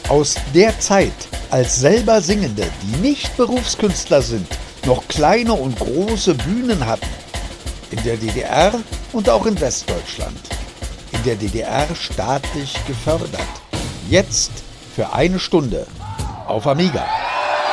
Aus der Zeit, als selber Singende, die nicht Berufskünstler sind, noch kleine und große Bühnen hatten. In der DDR und auch in Westdeutschland. In der DDR staatlich gefördert. Jetzt für 1 Stunde auf Amiga.